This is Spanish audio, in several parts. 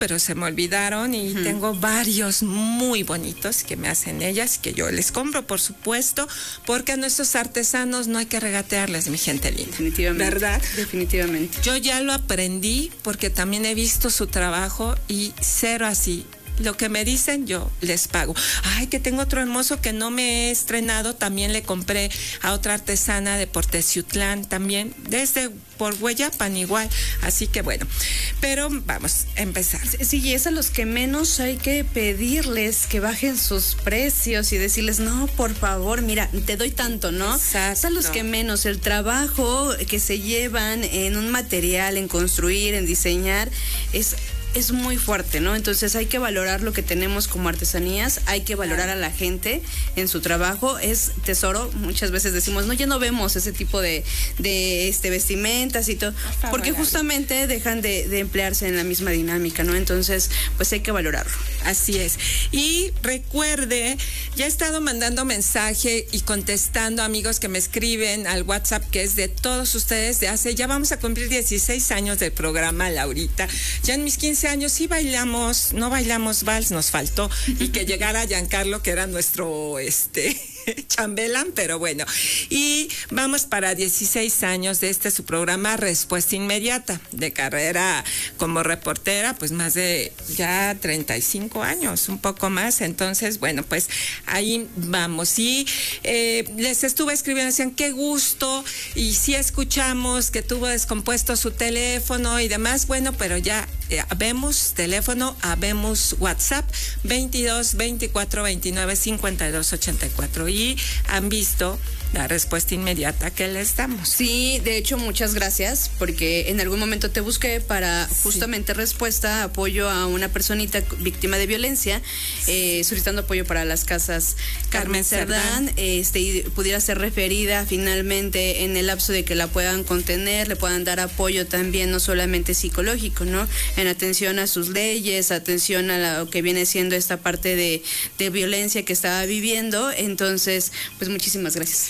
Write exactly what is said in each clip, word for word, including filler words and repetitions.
pero se me olvidaron y uh-huh. tengo varios muy bonitos que me hacen ellas, que yo les compro, por supuesto, porque a nuestros artesanos no hay que regatearles, mi gente linda. Definitivamente. ¿Verdad? Definitivamente. Yo ya lo aprendí porque también he visto su trabajo y cero así. Lo que me dicen, yo les pago. Ay, que tengo otro hermoso que no me he estrenado. También le compré a otra artesana de Porteciutlán, también desde por Hueyapan igual. Así que bueno, pero vamos a empezar. Sí, y es a los que menos hay que pedirles que bajen sus precios y decirles, no, por favor, mira, te doy tanto, ¿no? Exacto. Es a los que menos. El trabajo que se llevan en un material, en construir, en diseñar, es... es muy fuerte, ¿no? Entonces hay que valorar lo que tenemos como artesanías, hay que valorar a la gente en su trabajo, es tesoro. Muchas veces decimos, no, ya no vemos ese tipo de, de este vestimentas y todo, porque justamente dejan de, de emplearse en la misma dinámica, ¿no? Entonces, pues hay que valorarlo. Así es. Y recuerde, ya he estado mandando mensaje y contestando a amigos que me escriben al WhatsApp, que es de todos ustedes, de hace, ya vamos a cumplir dieciséis años del programa, Laurita. Ya en mis quince años sí bailamos, no bailamos vals, nos faltó, y que llegara Giancarlo, que era nuestro este chambelán, pero bueno. Y vamos para dieciséis años de este su programa Respuesta Inmediata, de carrera como reportera, pues más de ya treinta y cinco años, un poco más. Entonces, bueno, pues ahí vamos. Y eh, les estuve escribiendo, decían, qué gusto, y sí escuchamos que tuvo descompuesto su teléfono y demás. Bueno, pero ya eh, habemos teléfono, habemos WhatsApp, veintidós, veinticuatro, veintinueve, cincuenta y dos, ochenta y cuatro. Y han visto la respuesta inmediata que les damos. Sí, de hecho, muchas gracias, porque en algún momento te busqué para justamente sí. respuesta, apoyo a una personita víctima de violencia, sí. eh, solicitando apoyo para las casas Carmen, Carmen Cerdán, Cerdán. Este, y pudiera ser referida finalmente en el lapso de que la puedan contener, le puedan dar apoyo también, no solamente psicológico, ¿no? En atención a sus leyes, atención a lo que viene siendo esta parte de, de violencia que estaba viviendo. Entonces, pues muchísimas gracias.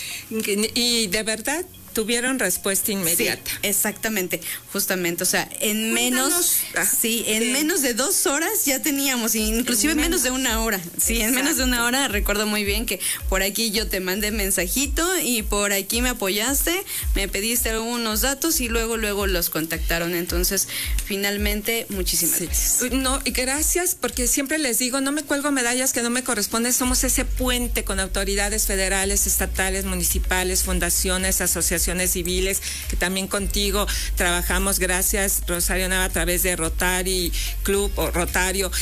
Y de verdad tuvieron respuesta inmediata. Sí, exactamente, justamente, o sea, en menos, ah, sí, en sí. menos de dos horas ya teníamos, inclusive en menos, menos de una hora, sí, exacto. En menos de una hora. Recuerdo muy bien que por aquí yo te mandé mensajito y por aquí me apoyaste, me pediste algunos datos y luego, luego los contactaron. Entonces, finalmente, muchísimas sí. gracias. No, gracias, porque siempre les digo, no me cuelgo medallas que no me corresponden, somos ese puente con autoridades federales, estatales, municipales, fundaciones, asociaciones civiles, que también contigo trabajamos, gracias Rosario Nava, a través de Rotary Club o Rotario,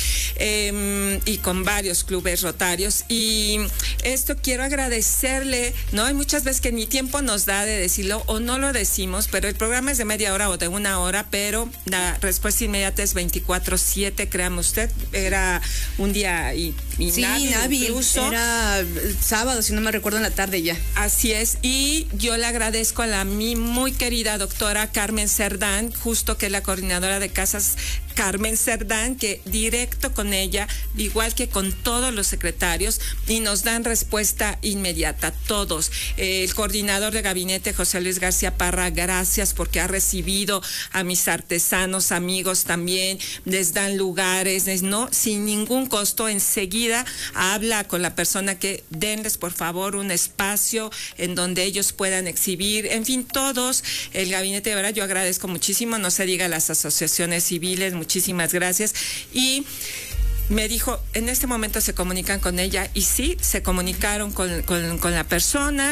eh, y con varios clubes rotarios. Y esto quiero agradecerle, ¿no? Hay muchas veces que ni tiempo nos da de decirlo o no lo decimos, pero el programa es de media hora o de una hora, pero la respuesta inmediata es veinticuatro siete, créame usted, era un día y, y sí, Navi, Navi, incluso. Era sábado, si no me recuerdo, en la tarde ya. Así es, y yo le agradezco a la mi muy querida doctora Carmen Cerdán, justo que es la coordinadora de casas Carmen Cerdán, que directo con ella, igual que con todos los secretarios, y nos dan respuesta inmediata, todos. Eh, el coordinador de gabinete, José Luis García Parra, gracias, porque ha recibido a mis artesanos, amigos también, les dan lugares, no, sin ningún costo, enseguida habla con la persona que denles, por favor, un espacio en donde ellos puedan exhibir, en fin, todos, el gabinete, de verdad, yo agradezco muchísimo, no se diga las asociaciones civiles, muchísimas gracias. Y me dijo, en este momento se comunican con ella, y sí, se comunicaron con, con, con la persona,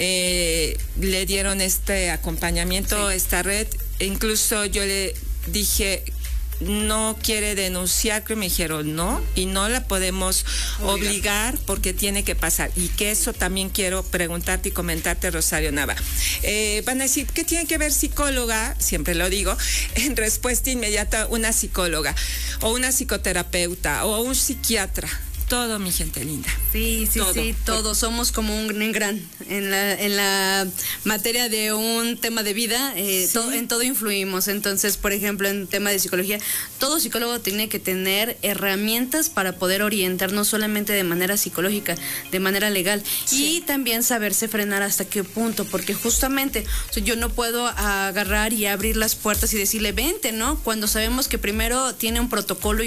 eh, le dieron este acompañamiento, sí. esta red, e incluso yo le dije, no quiere denunciar, que me dijeron no, y no la podemos obligar. obligar porque tiene que pasar. Y que eso también quiero preguntarte y comentarte, Rosario Nava. Eh, van a decir, ¿qué tiene que ver psicóloga? Siempre lo digo, en respuesta inmediata, una psicóloga o una psicoterapeuta o un psiquiatra. todo, mi gente linda. Sí, sí, todo. sí, todos somos como un gran en la en la materia de un tema de vida, eh, Sí. to, en todo influimos. Entonces, por ejemplo, en tema de psicología, todo psicólogo tiene que tener herramientas para poder orientar no solamente de manera psicológica, de manera legal, Sí. y también saberse frenar hasta qué punto, porque justamente, o sea, yo no puedo agarrar y abrir las puertas y decirle vente, ¿no? Cuando sabemos que primero tiene un protocolo y